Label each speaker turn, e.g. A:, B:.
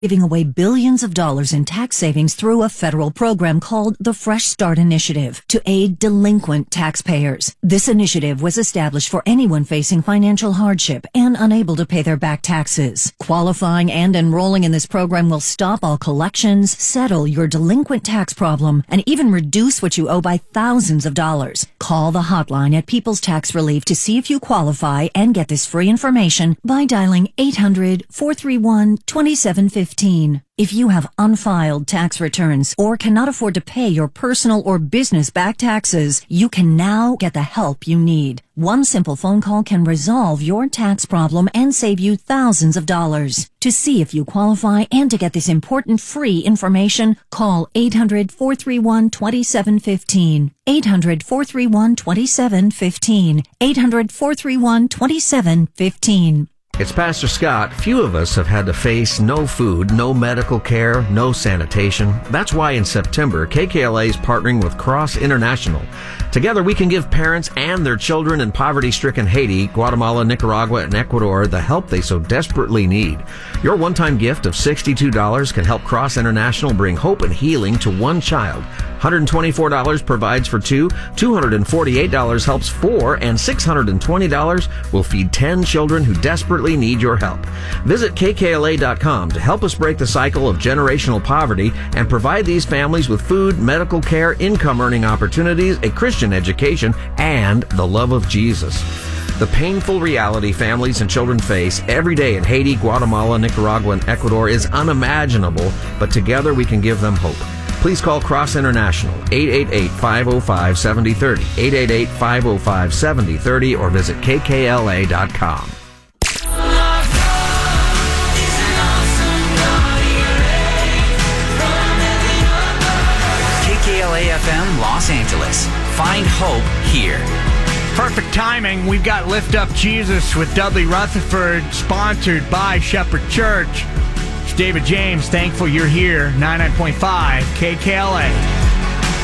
A: giving away billions of dollars in tax savings through a federal program called the Fresh Start Initiative to aid delinquent taxpayers. This initiative was established for anyone facing financial hardship and unable to pay their back taxes. Qualifying and enrolling in this program will stop all collections, settle your delinquent tax problem, and even reduce what you owe by thousands of dollars. Call the hotline at People's Tax Relief to see if you qualify and get this free information by dialing 800-431-2715. If you have unfiled tax returns or cannot afford to pay your personal or business back taxes, you can now get the help you need. One simple phone call can resolve your tax problem and save you thousands of dollars. To see if you qualify and to get this important free information, call 800-431-2715. 800-431-2715. 800-431-2715.
B: It's Pastor Scott. Few of us have had to face no food, no medical care, no sanitation. That's why in September, KKLA is partnering with Cross International. Together, we can give parents and their children in poverty-stricken Haiti, Guatemala, Nicaragua, and Ecuador the help they so desperately need. Your one-time gift of $62 can help Cross International bring hope and healing to one child. $124 provides for two, $248 helps four, and $620 will feed 10 children who desperately need your help. Visit kkla.com to help us break the cycle of generational poverty and provide these families with food, medical care, income-earning opportunities, a Christian education, and the love of Jesus. The painful reality families and children face every day in Haiti, Guatemala, Nicaragua, and Ecuador is unimaginable, but together we can give them hope. Please call Cross International, 888-505-7030, 888-505-7030, or visit kkla.com.
C: KKLA-FM Los Angeles. Find hope here.
D: Perfect timing. We've got Lift Up Jesus with Dudley Rutherford, sponsored by Shepherd Church. It's David James. Thankful you're here. 99.5 KKLA.